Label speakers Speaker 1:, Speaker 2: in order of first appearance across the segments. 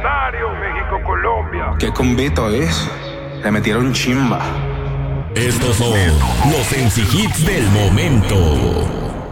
Speaker 1: aniversario, México-Colombia.
Speaker 2: ¿Qué convito es? Le metieron chimba.
Speaker 3: Estos son los MC Hits del momento.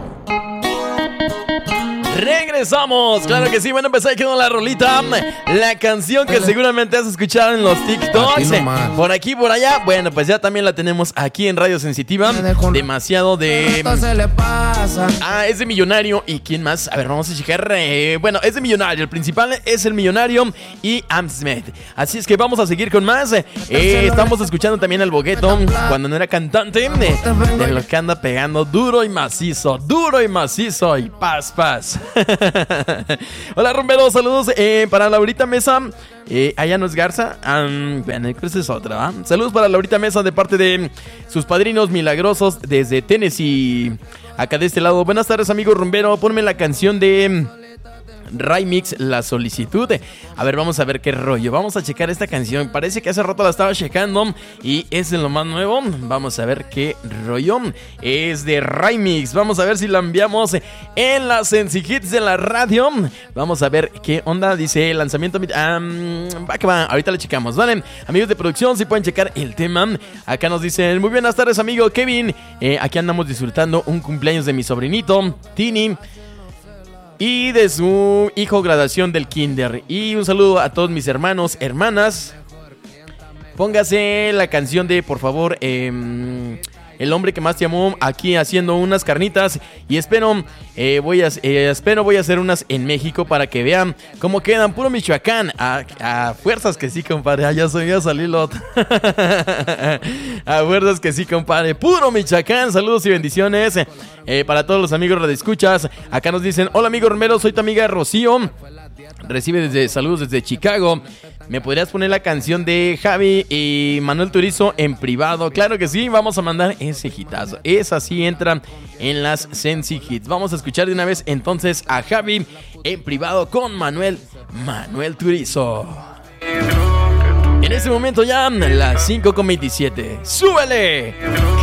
Speaker 4: Regresamos, claro que sí. Bueno, pues ahí quedó la rolita, la canción que seguramente has escuchado en los TikToks, por aquí, por allá. Bueno, pues ya también la tenemos aquí en Radio Sensitiva. Demasiado de... es de Millonario. ¿Y quién más? A ver, vamos a checar. Bueno, es de Millonario. El principal es el Millonario y Amsmed. Así es que vamos a seguir con más. Estamos escuchando también al Bogueto cuando no era cantante, de lo que anda pegando duro y macizo y paz. Hola, rumberos, saludos para Laurita Mesa. Allá no es Garza. Bueno, pues es otra, ¿va? Saludos para Laurita Mesa de parte de sus padrinos milagrosos desde Tennessee. Acá de este lado. Buenas tardes, amigo rumbero. Ponme la canción de Remix, La Solicitud. A ver, vamos a ver qué rollo. Vamos a checar esta canción. Parece que hace rato la estaba checando y es de lo más nuevo. Vamos a ver qué rollo. Es de Remix. Vamos a ver si la enviamos en las Sensi Hits de la radio. Vamos a ver qué onda. Dice lanzamiento. Va que va. Ahorita la checamos, ¿vale? Amigos de producción, si pueden checar el tema. Acá nos dicen: muy buenas tardes, amigo Kevin. Aquí andamos disfrutando un cumpleaños de mi sobrinito Tini y de su hijo graduación del kinder. Y un saludo a todos mis hermanos, hermanas. Póngase la canción de, por favor, El hombre que más te amó, aquí haciendo unas carnitas. Y espero voy a hacer unas en México para que vean cómo quedan. Puro Michoacán. A fuerzas que sí, compadre. Ya salí lot. A fuerzas que sí, compadre. Puro Michoacán. Saludos y bendiciones para todos los amigos radioescuchas. Acá nos dicen: hola, amigo Romero, soy tu amiga Rocío. Recibe saludos desde Chicago. ¿Me podrías poner la canción de Javi y Manuel Turizo en privado? Claro que sí, vamos a mandar ese hitazo. Esa sí entra en las Sensi Hits. Vamos a escuchar de una vez entonces a Javi en privado con Manuel Turizo. En este momento ya las 5:27. ¡Súbele!